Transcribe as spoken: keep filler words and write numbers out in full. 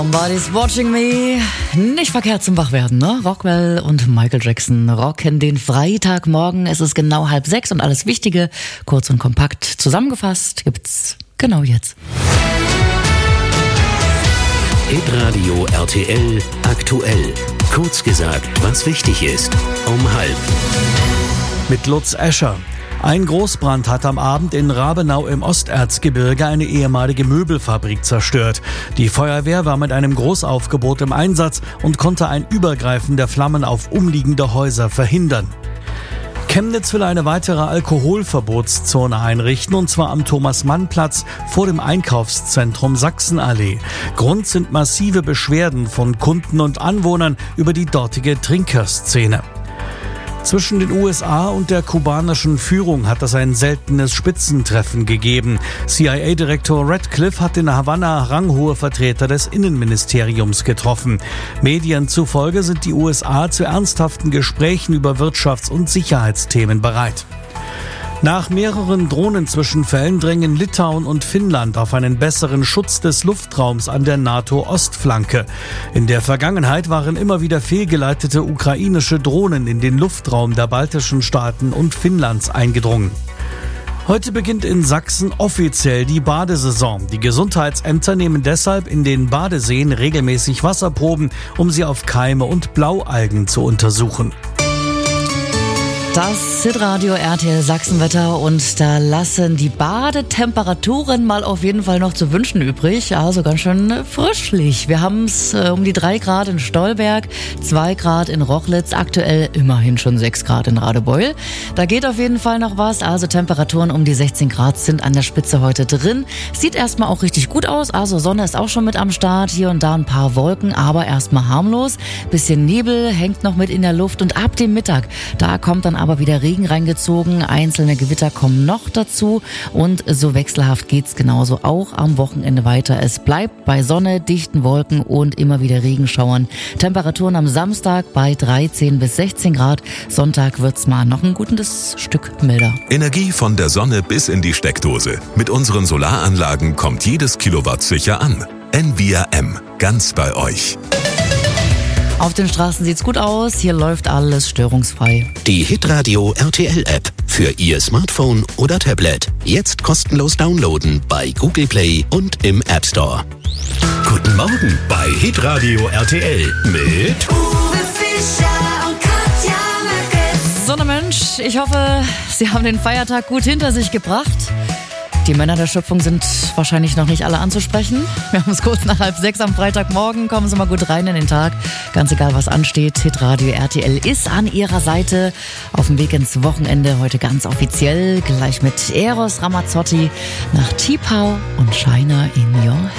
Somebody's watching me. Nicht verkehrt zum Wachwerden, ne? Rockwell und Michael Jackson rocken den Freitagmorgen. Es ist genau halb sechs und alles Wichtige, kurz und kompakt zusammengefasst, gibt's genau jetzt. Hitradio R T L aktuell. Kurz gesagt, was wichtig ist. Um halb. Mit Lutz Escher. Ein Großbrand hat am Abend in Rabenau im Osterzgebirge eine ehemalige Möbelfabrik zerstört. Die Feuerwehr war mit einem Großaufgebot im Einsatz und konnte ein Übergreifen der Flammen auf umliegende Häuser verhindern. Chemnitz will eine weitere Alkoholverbotszone einrichten, und zwar am Thomas-Mann-Platz vor dem Einkaufszentrum Sachsenallee. Grund sind massive Beschwerden von Kunden und Anwohnern über die dortige Trinkerszene. Zwischen den U S A und der kubanischen Führung hat es ein seltenes Spitzentreffen gegeben. C I A-Direktor Radcliffe hat in Havanna ranghohe Vertreter des Innenministeriums getroffen. Medien zufolge sind die U S A zu ernsthaften Gesprächen über Wirtschafts- und Sicherheitsthemen bereit. Nach mehreren Drohnenzwischenfällen drängen Litauen und Finnland auf einen besseren Schutz des Luftraums an der NATO-Ostflanke. In der Vergangenheit waren immer wieder fehlgeleitete ukrainische Drohnen in den Luftraum der baltischen Staaten und Finnlands eingedrungen. Heute beginnt in Sachsen offiziell die Badesaison. Die Gesundheitsämter nehmen deshalb in den Badeseen regelmäßig Wasserproben, um sie auf Keime und Blaualgen zu untersuchen. Das Hitradio R T L Sachsenwetter, und da lassen die Badetemperaturen mal auf jeden Fall noch zu wünschen übrig. Also ganz schön frischlich. Wir haben es äh, um die drei Grad in Stolberg, zwei Grad in Rochlitz, aktuell immerhin schon sechs Grad in Radebeul. Da geht auf jeden Fall noch was. Also Temperaturen um die sechzehn Grad sind an der Spitze heute drin. Sieht erstmal auch richtig gut aus. Also Sonne ist auch schon mit am Start. Hier und da ein paar Wolken, aber erstmal harmlos. Bisschen Nebel hängt noch mit in der Luft, und ab dem Mittag, da kommt dann aber wieder Regen reingezogen. Einzelne Gewitter kommen noch dazu, und so wechselhaft geht's genauso auch am Wochenende weiter. Es bleibt bei Sonne, dichten Wolken und immer wieder Regenschauern. Temperaturen am Samstag bei dreizehn bis sechzehn Grad. Sonntag wird's mal noch ein gutes Stück milder. Energie von der Sonne bis in die Steckdose. Mit unseren Solaranlagen kommt jedes Kilowatt sicher an. N V R M, ganz bei euch. Auf den Straßen sieht's gut aus, hier läuft alles störungsfrei. Die Hitradio R T L-App für Ihr Smartphone oder Tablet. Jetzt kostenlos downloaden bei Google Play und im App Store. Guten Morgen bei Hitradio R T L mit Uwe Fischer und Katja Mückes. So, ne Mensch, ich hoffe, Sie haben den Feiertag gut hinter sich gebracht. Die Männer der Schöpfung sind wahrscheinlich noch nicht alle anzusprechen. Wir haben es kurz nach halb sechs am Freitagmorgen. Kommen Sie mal gut rein in den Tag. Ganz egal, was ansteht. Hitradio R T L ist an Ihrer Seite. Auf dem Weg ins Wochenende heute ganz offiziell. Gleich mit Eros Ramazzotti nach T-Pow und Shiner in Your Head.